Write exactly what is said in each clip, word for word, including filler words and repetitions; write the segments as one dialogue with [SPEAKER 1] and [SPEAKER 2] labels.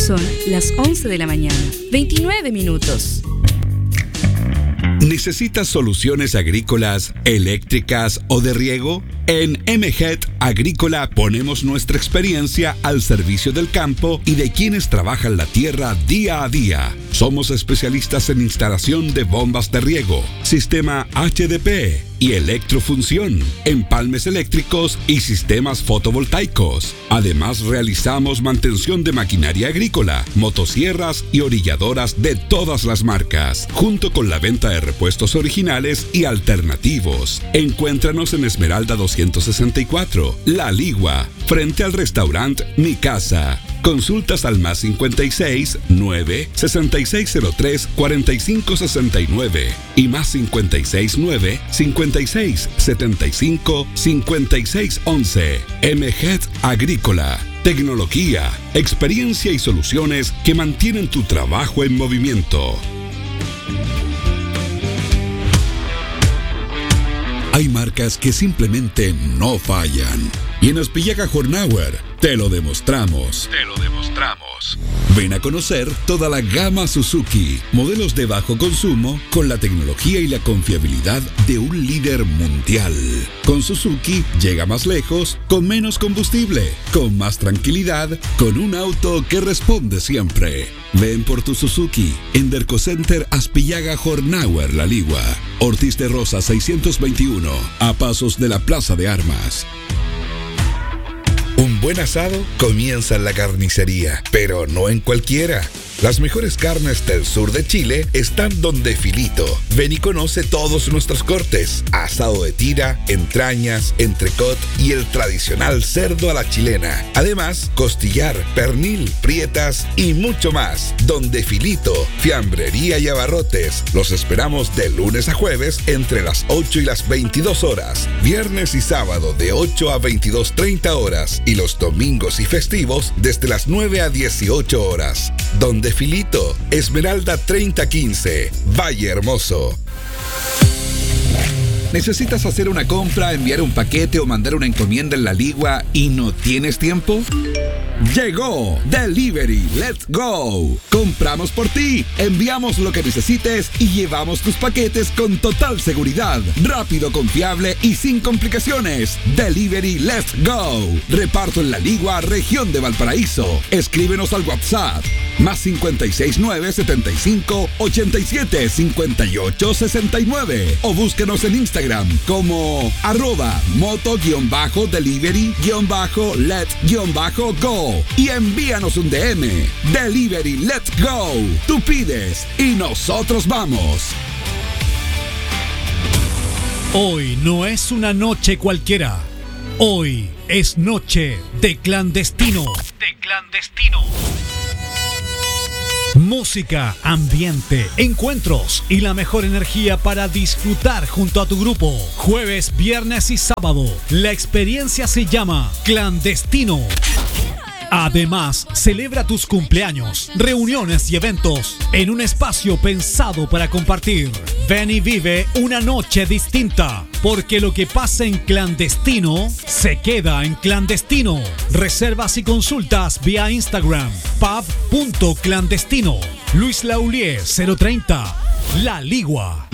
[SPEAKER 1] Son las once de la mañana, veintinueve minutos.
[SPEAKER 2] ¿Necesitas soluciones agrícolas, eléctricas o de riego? En M G E T Agrícola ponemos nuestra experiencia al servicio del campo y de quienes trabajan la tierra día a día. Somos especialistas en instalación de bombas de riego, sistema H D P y electrofunción, empalmes eléctricos y sistemas fotovoltaicos. Además, realizamos mantención de maquinaria agrícola, motosierras y orilladoras de todas las marcas, junto con la venta de repuestos originales y alternativos. Encuéntranos en Esmeralda doscientos sesenta y cuatro, La Ligua, frente al restaurante Mi Casa. Consultas al más cincuenta y seis, nueve, sesenta y seis cero tres, cuarenta y cinco sesenta y nueve y más cincuenta y seis, nueve, cincuenta y seis, setenta y cinco, cincuenta y seis once. M G E T Agrícola. Tecnología, experiencia y soluciones que mantienen tu trabajo en movimiento. Hay marcas que simplemente no fallan. Y en Aspillaga Hornauer te lo demostramos. Te lo demostramos. Ven a conocer toda la gama Suzuki, modelos de bajo consumo con la tecnología y la confiabilidad de un líder mundial. Con Suzuki llega más lejos, con menos combustible, con más tranquilidad, con un auto que responde siempre. Ven por tu Suzuki en Dercocenter Aspillaga Hornauer La Ligua, Ortiz de Rosa seiscientos veintiuno, a pasos de la Plaza de Armas. Un buen asado comienza en la carnicería, pero no en cualquiera. Las mejores carnes del sur de Chile están donde Filito. Ven y conoce todos nuestros cortes: asado de tira, entrañas, entrecot y el tradicional cerdo a la chilena. Además, costillar, pernil, prietas y mucho más. Donde Filito, fiambrería y abarrotes. Los esperamos de lunes a jueves entre las ocho y las veintidós horas. Viernes y sábado de ocho a veintidós treinta horas. Y los domingos y festivos desde las nueve a dieciocho horas. Donde Filito, Esmeralda treinta quince, Valle Hermoso. ¿Necesitas hacer una compra, enviar un paquete o mandar una encomienda en La Ligua y no tienes tiempo? Llegó Delivery Let's Go. Compramos por ti, enviamos lo que necesites y llevamos tus paquetes con total seguridad, rápido, confiable y sin complicaciones. Delivery Let's Go. Reparto en La Ligua, región de Valparaíso. Escríbenos al WhatsApp más cincuenta y seis, nueve, setenta y cinco, ochenta y siete, cincuenta y ocho, sesenta y nueve o búsquenos en Instagram como arroba moto-delivery-let-go y envíanos un D M. Delivery Let's Go. Tú pides y nosotros vamos.
[SPEAKER 3] Hoy no es una noche cualquiera. Hoy es noche de clandestino. De clandestino. Música, ambiente, encuentros y la mejor energía para disfrutar junto a tu grupo. Jueves, viernes y sábado. La experiencia se llama Clandestino. Además, celebra tus cumpleaños, reuniones y eventos en un espacio pensado para compartir. Ven y vive una noche distinta, porque lo que pasa en clandestino se queda en clandestino. Reservas y consultas vía Instagram, pub punto clandestino. Luis Laulier cero treinta, La Ligua.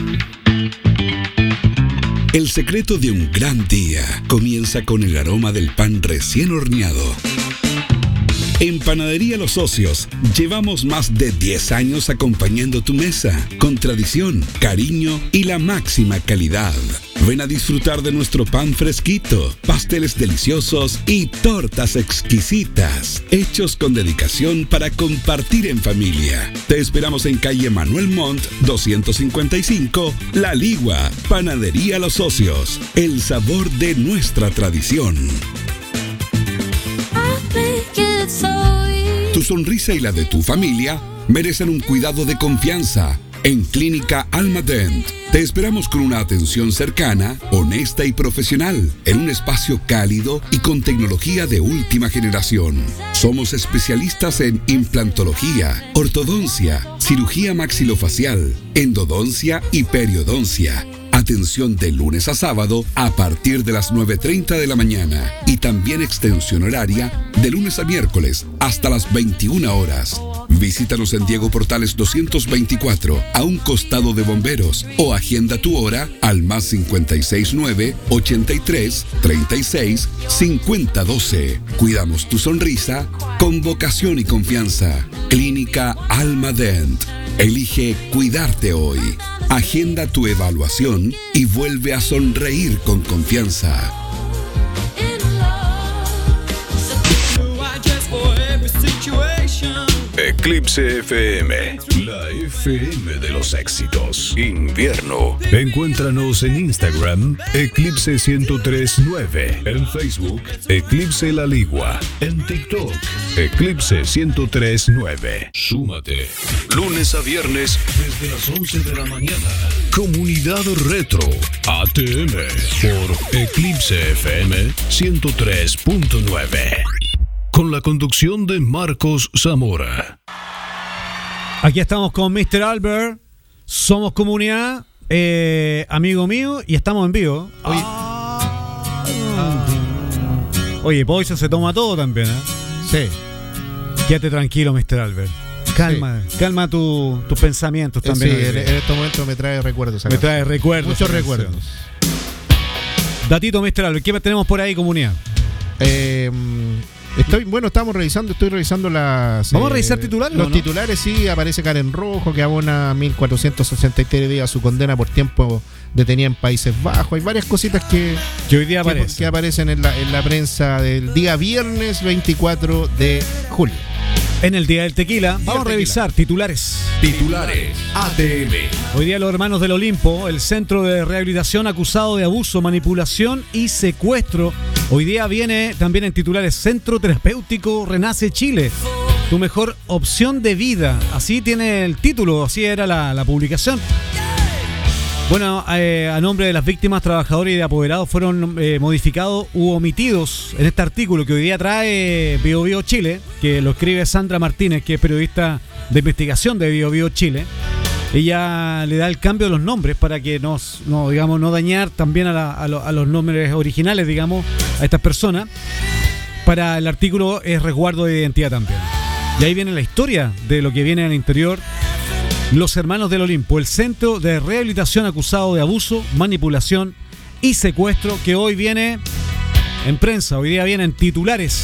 [SPEAKER 2] El secreto de un gran día comienza con el aroma del pan recién horneado. En Panadería Los Socios llevamos más de diez años acompañando tu mesa con tradición, cariño y la máxima calidad. Ven a disfrutar de nuestro pan fresquito, pasteles deliciosos y tortas exquisitas, hechos con dedicación para compartir en familia. Te esperamos en calle Manuel Montt doscientos cincuenta y cinco, La Ligua. Panadería Los Socios, el sabor de nuestra tradición. Tu sonrisa y la de tu familia merecen un cuidado de confianza. En Clínica Almadent te esperamos con una atención cercana, honesta y profesional, en un espacio cálido y con tecnología de última generación. Somos especialistas en implantología, ortodoncia, cirugía maxilofacial, endodoncia y periodoncia. Atención de lunes a sábado a partir de las nueve treinta de la mañana y también extensión horaria de lunes a miércoles hasta las veintiuna horas. Visítanos en Diego Portales doscientos veinticuatro, a un costado de Bomberos, o agenda tu hora al más cincuenta y seis nueve, ochenta y tres, treinta y seis, cincuenta doce. Cuidamos tu sonrisa con vocación y confianza. Clínica Alma Dent. Elige cuidarte hoy. Agenda tu evaluación y vuelve a sonreír con confianza.
[SPEAKER 4] Eclipse F M, la F M de los éxitos. Invierno. Encuéntranos en Instagram, Eclipse ciento tres nueve. En Facebook, Eclipse La Ligua. En TikTok, Eclipse ciento tres nueve. Súmate. Lunes a viernes, desde las once de la mañana. Comunidad Retro, A T M, por Eclipse F M ciento tres punto nueve. Con la conducción de Marcos Zamora.
[SPEAKER 3] Aquí estamos con mister Albert. Somos comunidad, eh, amigo mío, y estamos en vivo. Oye, ah, Oye Poison se toma todo también, ¿eh?
[SPEAKER 5] Sí.
[SPEAKER 3] Quédate tranquilo, mister Albert. Calma, sí. calma tu, tus pensamientos también.
[SPEAKER 5] Sí, en, en estos momentos me trae recuerdos.
[SPEAKER 3] Me trae recuerdos.
[SPEAKER 5] Muchos recuerdos.
[SPEAKER 3] Datito, mister Albert, ¿qué tenemos por ahí, comunidad?
[SPEAKER 5] Eh... Estoy, bueno, estamos revisando, estoy revisando las...
[SPEAKER 3] ¿Vamos eh, a revisar titulares?
[SPEAKER 5] Los
[SPEAKER 3] ¿no?
[SPEAKER 5] titulares, sí, aparece Karen Rojo, que abona mil cuatrocientos sesenta y tres días su condena por tiempo detenida en Países Bajos. Hay varias cositas que,
[SPEAKER 3] que hoy día
[SPEAKER 5] que,
[SPEAKER 3] aparecen.
[SPEAKER 5] que aparecen en la, en la prensa del día viernes veinticuatro de julio.
[SPEAKER 3] En el Día del Tequila,
[SPEAKER 5] Día
[SPEAKER 3] vamos
[SPEAKER 5] del
[SPEAKER 3] a revisar
[SPEAKER 5] tequila.
[SPEAKER 3] titulares.
[SPEAKER 4] Titulares A T M.
[SPEAKER 3] Hoy día los hermanos del Olimpo, el centro de rehabilitación acusado de abuso, manipulación y secuestro. Hoy día viene también en titulares: Centro Terapéutico Renace Chile, tu mejor opción de vida. Así tiene el título, así era la, la publicación. Bueno, eh, a nombre de las víctimas, trabajadores y de apoderados fueron eh, modificados u omitidos en este artículo que hoy día trae Bio Bio Chile, que lo escribe Sandra Martínez, que es periodista de investigación de Bio Bio Chile. Ella le da el cambio de los nombres para que nos, no, digamos, no dañar también a, la, a, lo, a los nombres originales, digamos, a estas personas. Para el artículo es resguardo de identidad también. Y ahí viene la historia de lo que viene al interior. Los hermanos del Olimpo, el centro de rehabilitación acusado de abuso, manipulación y secuestro, que hoy viene en prensa, hoy día viene en titulares.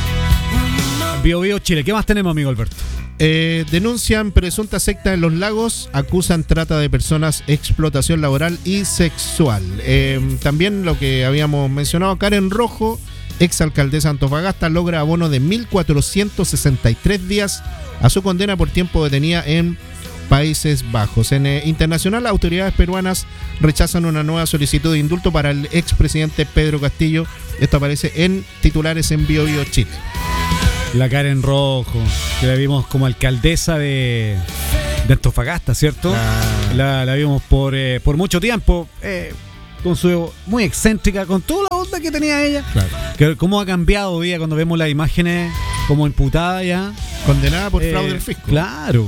[SPEAKER 3] Bio Bio Chile. ¿Qué más tenemos, amigo Alberto?
[SPEAKER 5] Eh, denuncian presunta secta en Los Lagos, acusan trata de personas, explotación laboral y sexual. Eh, también lo que habíamos mencionado, Karen Rojo, exalcaldesa de Antofagasta, logra abono de mil cuatrocientos sesenta y tres días a su condena por tiempo detenida en Países Bajos. En eh, internacional, autoridades peruanas rechazan una nueva solicitud de indulto para el expresidente Pedro Castillo. Esto aparece en titulares en Bio Bio Chile.
[SPEAKER 3] La Karen Rojo, que la vimos como alcaldesa de, de Antofagasta, ¿cierto?
[SPEAKER 5] Ah.
[SPEAKER 3] La, la vimos por, eh, por mucho tiempo, eh, con su muy excéntrica, con toda la onda que tenía ella.
[SPEAKER 5] Claro.
[SPEAKER 3] Que, cómo ha cambiado hoy día cuando vemos las imágenes como imputada ya.
[SPEAKER 5] Condenada por
[SPEAKER 3] Eh,
[SPEAKER 5] fraude del fisco.
[SPEAKER 3] Claro.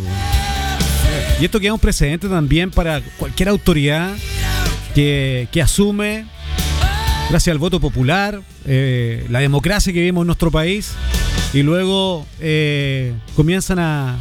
[SPEAKER 3] Y esto queda un precedente también para cualquier autoridad que, que asume, gracias al voto popular, eh, la democracia que vivimos en nuestro país, y luego eh, comienzan a,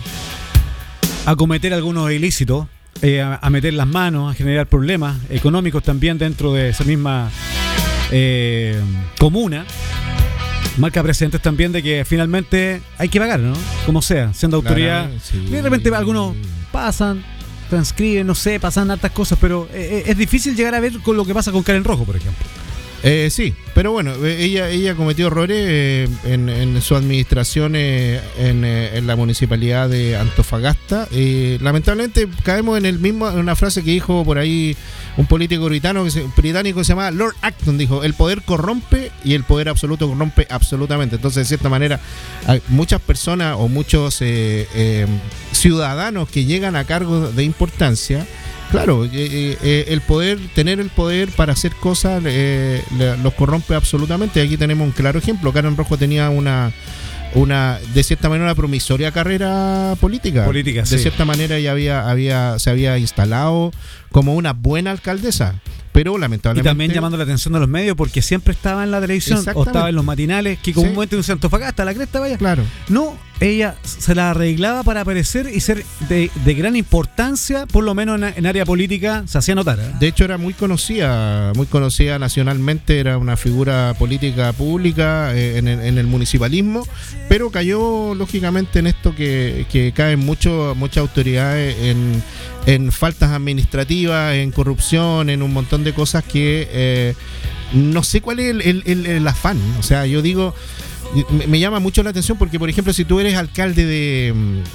[SPEAKER 3] a cometer algunos ilícitos, eh, a, a meter las manos, a generar problemas económicos también dentro de esa misma eh, comuna. Marca precedentes también de que finalmente hay que pagar, ¿no? Como sea, siendo autoridad.
[SPEAKER 5] Claro, sí.
[SPEAKER 3] De repente algunos pasan, transcriben, no sé, pasan hartas cosas, pero eh, es difícil llegar a ver con lo que pasa con Karen Rojo, por ejemplo.
[SPEAKER 5] Eh, sí, pero bueno, ella ella cometió errores eh, en, en su administración eh, en, eh, en la municipalidad de Antofagasta. Eh, lamentablemente caemos en el mismo, en una frase que dijo por ahí un político británico que se, británico que se llama Lord Acton, dijo: el poder corrompe y el poder absoluto corrompe absolutamente. Entonces, de cierta manera, hay muchas personas o muchos eh, eh, ciudadanos que llegan a cargos de importancia. Claro, eh, eh, el poder, tener el poder para hacer cosas eh, los corrompe absolutamente. Aquí tenemos un claro ejemplo. Karen Rojo tenía una una de cierta manera una promisoria carrera política.
[SPEAKER 3] Política,
[SPEAKER 5] de
[SPEAKER 3] sí.
[SPEAKER 5] cierta manera ella había, había, se había instalado como una buena alcaldesa. Pero
[SPEAKER 3] Y
[SPEAKER 5] lamentablemente.
[SPEAKER 3] también llamando la atención de los medios porque siempre estaba en la televisión o
[SPEAKER 5] Exactamente.
[SPEAKER 3] estaba en los matinales que comúnmente
[SPEAKER 5] Sí.
[SPEAKER 3] un Antofagasta, la cresta, vaya.
[SPEAKER 5] Claro.
[SPEAKER 3] No, ella se la arreglaba para aparecer y ser de, de gran importancia, por lo menos en, en área política, se hacía notar. ¿eh?
[SPEAKER 5] De hecho era muy conocida, muy conocida nacionalmente, era una figura política pública eh, en, el, en el municipalismo, pero cayó lógicamente en esto que, que caen mucho, muchas autoridades en, en faltas administrativas, en corrupción, en un montón de cosas que eh, no sé cuál es el, el, el, el afán. O sea, yo digo, me, me llama mucho la atención porque, por ejemplo, si tú eres alcalde de,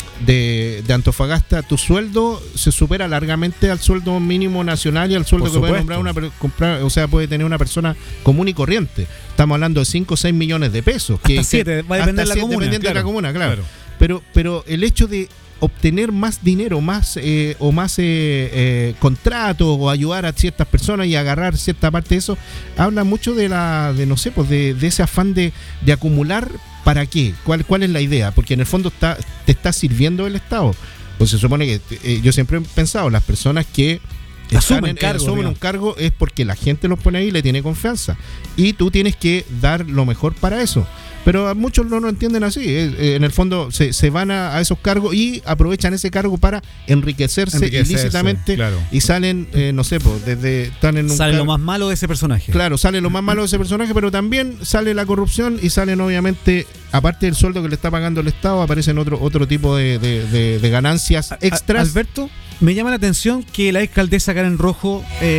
[SPEAKER 5] de, de Antofagasta, tu sueldo se supera largamente al sueldo mínimo nacional y al sueldo
[SPEAKER 3] Por
[SPEAKER 5] que puede
[SPEAKER 3] supuesto.
[SPEAKER 5] comprar una per- comprar, o sea, puede tener una persona común y corriente. Estamos hablando de cinco o seis millones de pesos.
[SPEAKER 3] Hasta siete, va a depender de la
[SPEAKER 5] siete,
[SPEAKER 3] comuna,
[SPEAKER 5] dependiendo de la
[SPEAKER 3] claro.
[SPEAKER 5] comuna, claro.
[SPEAKER 3] Claro.
[SPEAKER 5] Pero, pero el hecho de obtener más dinero, más eh, o más eh, eh, contratos o ayudar a ciertas personas y agarrar cierta parte de eso, habla mucho de la, de no sé, pues de, de ese afán de, de acumular. ¿Para qué? ¿Cuál, cuál es la idea? Porque en el fondo está, te está sirviendo el Estado. Pues se supone que eh, yo siempre he pensado, las personas que
[SPEAKER 3] Asumen
[SPEAKER 5] están en-
[SPEAKER 3] cargo,
[SPEAKER 5] asumen un
[SPEAKER 3] digamos.
[SPEAKER 5] cargo es porque la gente los pone ahí y le tiene confianza. Y tú tienes que dar lo mejor para eso. Pero a muchos no lo entienden así. eh, eh, en el fondo se, se van a, a esos cargos y aprovechan ese cargo para enriquecerse,
[SPEAKER 3] Enriquecerse,
[SPEAKER 5] ilícitamente.
[SPEAKER 3] claro.
[SPEAKER 5] Y salen, eh, no sé, pues, desde están en un
[SPEAKER 3] Sale
[SPEAKER 5] car-
[SPEAKER 3] lo más malo de ese personaje.
[SPEAKER 5] Claro, sale lo más malo de ese personaje, pero también sale la corrupción y salen obviamente, aparte del sueldo que le está pagando el Estado, aparecen otro otro tipo de, de- de- de ganancias
[SPEAKER 3] A-
[SPEAKER 5] extras.
[SPEAKER 3] Alberto, me llama la atención que la alcaldesa Karen Rojo,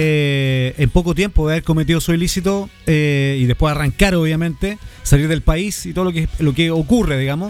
[SPEAKER 3] eh, en poco tiempo de haber cometido su ilícito eh, y después arrancar, obviamente, salir del país y todo lo que lo que ocurre, digamos,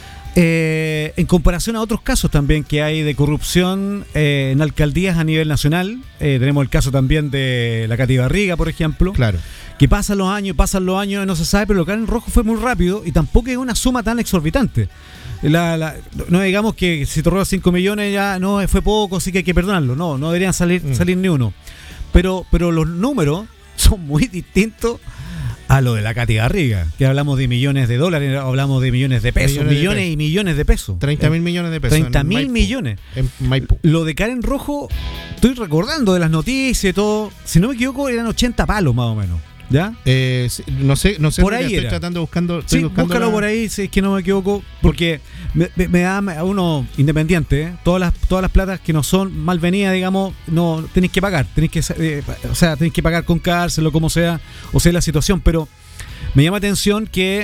[SPEAKER 3] eh, en comparación a otros casos también que hay de corrupción eh, en alcaldías a nivel nacional. Eh, tenemos el caso también de la Cati Barriga, por ejemplo.
[SPEAKER 5] Claro.
[SPEAKER 3] Que pasan los años, pasan los años, no se sabe, pero lo que en rojo fue muy rápido y tampoco es una suma tan exorbitante. La, la, no digamos que si te robas cinco millones ya no fue poco, así que hay que perdonarlo. No, no deberían salir,
[SPEAKER 5] Mm.
[SPEAKER 3] salir ni uno. Pero, pero los números son muy distintos a lo de la Cati Garriga, que hablamos de millones de dólares, hablamos de millones de pesos,
[SPEAKER 5] Millones
[SPEAKER 3] millones,
[SPEAKER 5] de pesos.
[SPEAKER 3] y millones de pesos.
[SPEAKER 5] treinta mil millones de pesos.
[SPEAKER 3] treinta
[SPEAKER 5] en
[SPEAKER 3] mil
[SPEAKER 5] Maipú,
[SPEAKER 3] millones.
[SPEAKER 5] En Maipú.
[SPEAKER 3] Lo de Karen Rojo, estoy recordando de las noticias y todo, si no me equivoco eran ochenta palos más o menos. ¿Ya?
[SPEAKER 5] Eh, sí, no sé, no sé.
[SPEAKER 3] Por
[SPEAKER 5] Enrique,
[SPEAKER 3] ahí
[SPEAKER 5] estoy
[SPEAKER 3] era.
[SPEAKER 5] tratando buscando. Estoy
[SPEAKER 3] Sí,
[SPEAKER 5] buscando
[SPEAKER 3] búscalo
[SPEAKER 5] la-
[SPEAKER 3] por ahí, si es que no me equivoco, porque me, me- me da a uno independiente, ¿eh? todas las todas las platas que no son malvenidas, digamos, no tenéis que pagar, tenéis que, eh, o sea, tenéis que pagar con cárcel o como sea, o sea la situación, pero me llama atención que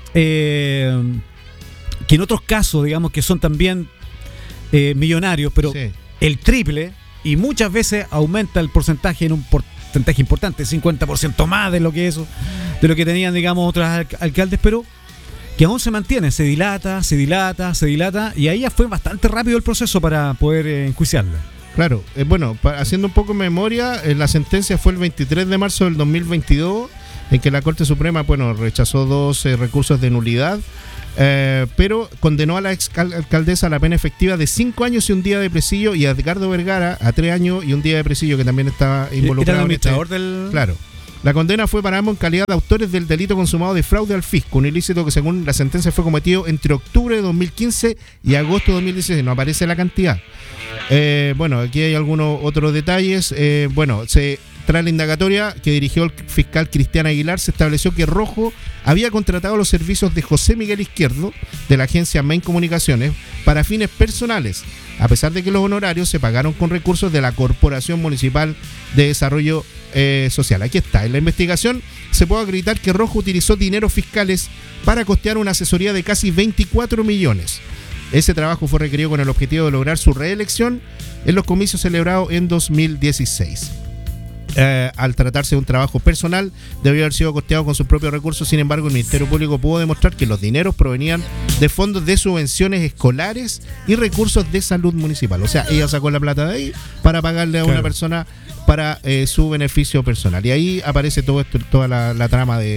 [SPEAKER 3] eh, que en otros casos, digamos, que son también eh, millonarios, pero
[SPEAKER 5] Sí.
[SPEAKER 3] el triple, y muchas veces aumenta el porcentaje en un porcentaje importante, cincuenta por ciento más de lo que eso, de lo que tenían, digamos, otros alc- alcaldes, pero que aún se mantiene, se dilata, se dilata, se dilata, y ahí ya fue bastante rápido el proceso para poder eh, enjuiciarla.
[SPEAKER 5] Claro, eh, bueno, pa- haciendo un poco de memoria, eh, la sentencia fue el veintitrés de marzo del dos mil veintidós, en que la Corte Suprema, bueno, rechazó dos eh, recursos de nulidad, eh, pero condenó a la ex cal- alcaldesa a la pena efectiva de cinco años y un día de presidio, y a Edgardo Vergara a tres años y un día de presidio, que también estaba
[SPEAKER 3] Era el
[SPEAKER 5] involucrado en este-
[SPEAKER 3] administrador del...
[SPEAKER 5] Claro. La condena fue para ambos en calidad de autores del delito consumado de fraude al fisco, un ilícito que según la sentencia fue cometido entre octubre de dos mil quince y agosto de dos mil dieciséis. No aparece la cantidad. Eh, bueno, aquí hay algunos otros detalles. Eh, bueno, se tras la indagatoria que dirigió el fiscal Cristian Aguilar, se estableció que Rojo había contratado los servicios de José Miguel Izquierdo, de la agencia Main Comunicaciones, para fines personales, a pesar de que los honorarios se pagaron con recursos de la Corporación Municipal de Desarrollo eh, Social. Aquí está. En la investigación se puede acreditar que Rojo utilizó dineros fiscales para costear una asesoría de casi veinticuatro millones. Ese trabajo fue requerido con el objetivo de lograr su reelección en los comicios celebrados en dos mil dieciséis. Eh, al tratarse de un trabajo personal, debió haber sido costeado con sus propios recursos. Sin embargo, el Ministerio Público pudo demostrar que los dineros provenían de fondos de subvenciones escolares y recursos de salud municipal. O sea, ella sacó la plata de ahí para pagarle a
[SPEAKER 3] Claro.
[SPEAKER 5] una persona para eh, su beneficio personal. Y ahí aparece todo esto, toda la, la trama de,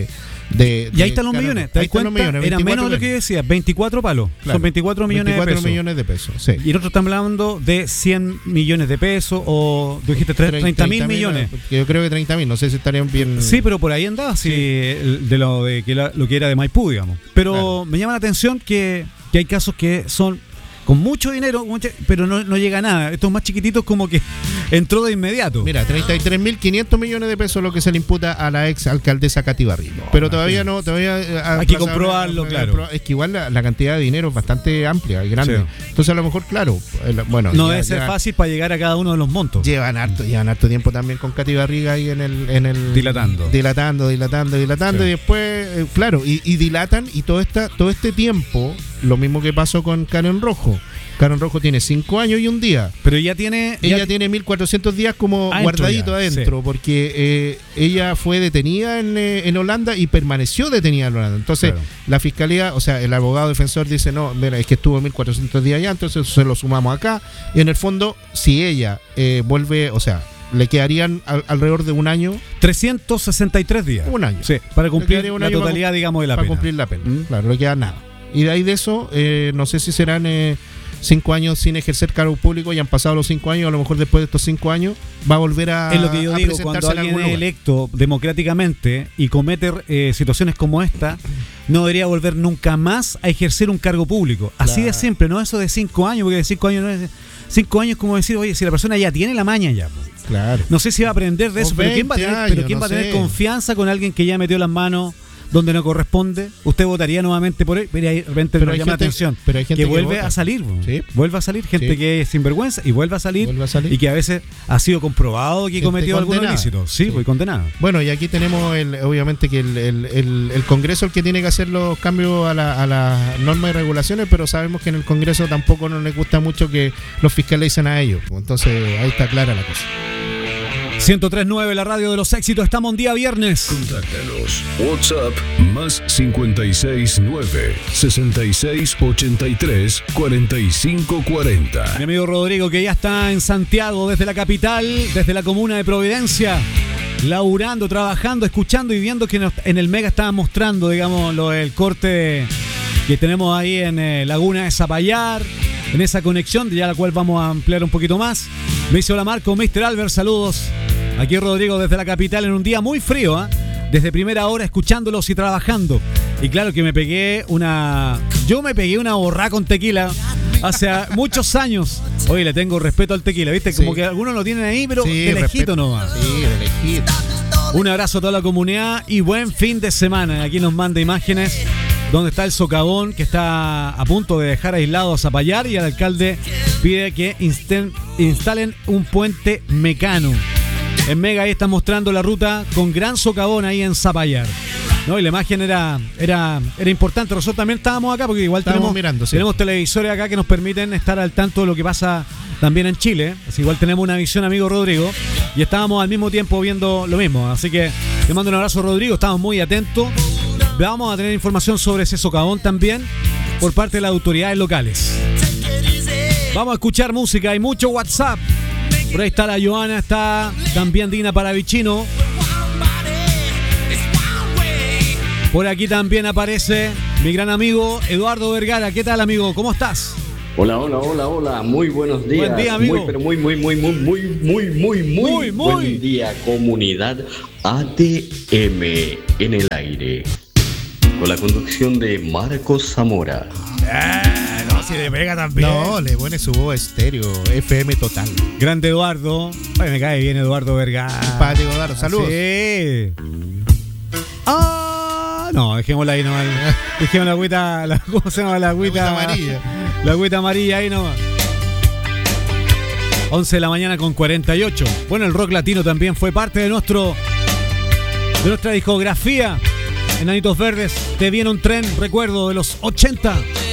[SPEAKER 5] De,
[SPEAKER 3] y ahí están los
[SPEAKER 5] Carol
[SPEAKER 3] millones,
[SPEAKER 5] Rojo.
[SPEAKER 3] ¿te das
[SPEAKER 5] Ahí están los
[SPEAKER 3] cuenta?
[SPEAKER 5] millones,
[SPEAKER 3] Era menos de lo
[SPEAKER 5] veinticuatro
[SPEAKER 3] que yo decía, veinticuatro palos.
[SPEAKER 5] Claro,
[SPEAKER 3] Son veinticuatro millones
[SPEAKER 5] veinticuatro
[SPEAKER 3] de pesos.
[SPEAKER 5] millones de pesos, sí.
[SPEAKER 3] Y nosotros estamos hablando de cien millones de pesos, o tú dijiste treinta mil millones.
[SPEAKER 5] Yo creo que treinta mil, no sé si estarían bien.
[SPEAKER 3] Sí, pero por ahí andaba, sí, el- de lo de que la- lo que era de Maipú, digamos. Pero
[SPEAKER 5] Claro.
[SPEAKER 3] me llama la atención que, que hay casos que son con mucho dinero, mucha- pero no, no llega a nada. Estos más chiquititos como que entró de inmediato.
[SPEAKER 5] Mira, treinta y tres mil quinientos millones de pesos lo que se le imputa a la ex alcaldesa Katy Barriga. Pero todavía no, todavía eh,
[SPEAKER 3] Hay que
[SPEAKER 5] aplazable,
[SPEAKER 3] comprobarlo,
[SPEAKER 5] eh,
[SPEAKER 3] claro.
[SPEAKER 5] Es que igual la, la cantidad de dinero es bastante amplia y grande.
[SPEAKER 3] Sí.
[SPEAKER 5] Entonces a lo mejor, claro, el- bueno,
[SPEAKER 3] no
[SPEAKER 5] ya-
[SPEAKER 3] debe ser
[SPEAKER 5] ya
[SPEAKER 3] fácil para llegar a cada uno de los montos.
[SPEAKER 5] Llevan harto, llevan harto tiempo también con Katy Barriga ahí en el, en el
[SPEAKER 3] Dilatando.
[SPEAKER 5] dilatando, dilatando, dilatando,
[SPEAKER 3] Sí.
[SPEAKER 5] y después, eh, claro, y, y dilatan y todo esta, todo este tiempo, lo mismo que pasó con Karen Rojo. Karen Rojo tiene cinco años y un día.
[SPEAKER 3] Pero ella tiene...
[SPEAKER 5] Ella
[SPEAKER 3] ya-
[SPEAKER 5] tiene mil cuatrocientos días como
[SPEAKER 3] Adentro
[SPEAKER 5] guardadito
[SPEAKER 3] ya,
[SPEAKER 5] adentro,
[SPEAKER 3] sí.
[SPEAKER 5] porque eh, ella fue detenida en, eh, en Holanda y permaneció detenida en Holanda. Entonces,
[SPEAKER 3] Claro.
[SPEAKER 5] la fiscalía, o sea, el abogado defensor dice, no, mira, es que estuvo mil cuatrocientos días allá, entonces se lo sumamos acá. Y en el fondo, si ella eh, vuelve, o sea, le quedarían al- alrededor de un año,
[SPEAKER 3] trescientos sesenta y tres días.
[SPEAKER 5] un año.
[SPEAKER 3] Sí, para cumplir
[SPEAKER 5] quedaría un
[SPEAKER 3] la
[SPEAKER 5] año
[SPEAKER 3] totalidad,
[SPEAKER 5] para-
[SPEAKER 3] digamos, de la
[SPEAKER 5] para
[SPEAKER 3] pena.
[SPEAKER 5] cumplir la pena.
[SPEAKER 3] ¿Mm?
[SPEAKER 5] Claro, no queda nada. Y de ahí de eso, eh, no sé si serán eh, cinco años sin ejercer cargo público, y han pasado los cinco años, a lo mejor después de estos cinco años va a volver a,
[SPEAKER 3] Es lo que yo
[SPEAKER 5] a
[SPEAKER 3] digo,
[SPEAKER 5] presentarse
[SPEAKER 3] cuando
[SPEAKER 5] en
[SPEAKER 3] alguien
[SPEAKER 5] algún
[SPEAKER 3] es
[SPEAKER 5] lugar.
[SPEAKER 3] electo democráticamente y comete eh, situaciones como esta, no debería volver nunca más a ejercer un cargo público. Así
[SPEAKER 5] Claro.
[SPEAKER 3] de siempre, no eso de cinco años, porque de cinco años no es... Cinco años es como decir, oye, si la persona ya tiene la maña ya. po.
[SPEAKER 5] Claro.
[SPEAKER 3] No sé si va a aprender de
[SPEAKER 5] O
[SPEAKER 3] eso, pero ¿quién va a
[SPEAKER 5] veinte
[SPEAKER 3] tener, pero
[SPEAKER 5] años,
[SPEAKER 3] quién
[SPEAKER 5] no
[SPEAKER 3] va a tener
[SPEAKER 5] sé.
[SPEAKER 3] confianza con alguien que ya metió las manos donde no corresponde? Usted votaría nuevamente por él, pero ahí de repente
[SPEAKER 5] Pero
[SPEAKER 3] nos
[SPEAKER 5] hay
[SPEAKER 3] llama
[SPEAKER 5] gente-
[SPEAKER 3] la atención
[SPEAKER 5] pero hay gente
[SPEAKER 3] que
[SPEAKER 5] que
[SPEAKER 3] vuelve
[SPEAKER 5] vota.
[SPEAKER 3] a salir, po.
[SPEAKER 5] Sí.
[SPEAKER 3] vuelve a salir gente
[SPEAKER 5] Sí.
[SPEAKER 3] que es sinvergüenza y vuelve a salir,
[SPEAKER 5] Vuelve a salir.
[SPEAKER 3] y que a veces ha sido comprobado que
[SPEAKER 5] Gente
[SPEAKER 3] cometió algunos
[SPEAKER 5] condenada.
[SPEAKER 3] ilícitos, sí,
[SPEAKER 5] Sí.
[SPEAKER 3] pues condenado.
[SPEAKER 5] Bueno, y aquí tenemos, el, obviamente, que el, el- el- el Congreso el que tiene que hacer los cambios a, la- a las normas y regulaciones, pero sabemos que en el Congreso tampoco no les gusta mucho que los fiscalicen a ellos. Entonces, ahí está clara la cosa.
[SPEAKER 3] ciento tres punto nueve, la radio de los éxitos. Estamos un día viernes.
[SPEAKER 4] Contáctanos. WhatsApp más cincuenta y seis nueve, sesenta y seis ochenta y tres, cuarenta y cinco cuarenta.
[SPEAKER 3] Mi amigo Rodrigo, que ya está en Santiago, desde la capital, desde la comuna de Providencia, laburando, trabajando, escuchando y viendo que nos- en el Mega estaban mostrando, digamos, lo del corte que tenemos ahí en eh, Laguna de Zapallar, en esa conexión, ya la cual vamos a ampliar un poquito más. Me dice hola Marco, mister Albert, saludos. Aquí Rodrigo desde la capital en un día muy frío, ¿ah? Desde primera hora escuchándolos y trabajando. Y claro que me pegué una... Yo me pegué una borrá con tequila hace muchos años. Oye, le tengo respeto al tequila, ¿viste? Como
[SPEAKER 5] Sí.
[SPEAKER 3] que algunos lo tienen ahí, pero
[SPEAKER 5] Sí,
[SPEAKER 3] de lejito
[SPEAKER 5] respeto.
[SPEAKER 3] nomás.
[SPEAKER 5] Sí, de lejito.
[SPEAKER 3] Un abrazo a toda la comunidad y buen fin de semana. Aquí nos manda imágenes donde está el socavón que está a punto de dejar aislado a Zapallar, y el alcalde pide que insten- instalen un puente mecano. En Mega ahí está mostrando la ruta con gran socavón ahí en Zapallar. ¿No? Y la imagen era, era, era importante. Nosotros también estábamos acá porque igual
[SPEAKER 5] Estábamos
[SPEAKER 3] tenemos,
[SPEAKER 5] mirando, sí.
[SPEAKER 3] tenemos televisores acá que nos permiten estar al tanto de lo que pasa también en Chile. Así igual tenemos una visión, amigo Rodrigo, y estábamos al mismo tiempo viendo lo mismo. Así que te mando un abrazo, Rodrigo. Estamos muy atentos. Vamos a tener información sobre ese socavón también por parte de las autoridades locales. Vamos a escuchar música. Hay mucho WhatsApp. Por ahí está la Joana, está también Dina Paravicino. Por aquí también aparece mi gran amigo Eduardo Vergara. ¿Qué tal, amigo? ¿Cómo estás?
[SPEAKER 6] Hola, hola, hola, hola, muy buenos días.
[SPEAKER 3] Buen día, amigo.
[SPEAKER 6] Muy, pero muy, muy, muy, muy, muy, muy, muy, muy,
[SPEAKER 3] Muy, muy.
[SPEAKER 6] buen día, comunidad A T M en el aire. Con la conducción de Marcos Zamora.
[SPEAKER 3] Eh, no, si le pega también.
[SPEAKER 5] No, le pone su voz estéreo, F M total.
[SPEAKER 3] Grande Eduardo. Ay, me cae bien Eduardo Vergara.
[SPEAKER 5] Simpático, Eduardo, saludos.
[SPEAKER 3] Sí. Ah, no, dejémosla ahí nomás. Dejemos la agüita, la, ¿cómo se llama la agüita?
[SPEAKER 5] La agüita amarilla.
[SPEAKER 3] La agüita amarilla ahí nomás. once de la mañana con cuarenta y ocho. Bueno, el rock latino también fue parte de nuestro de nuestra discografía. Enanitos Verdes, te viene un tren, recuerdo de los ochenta.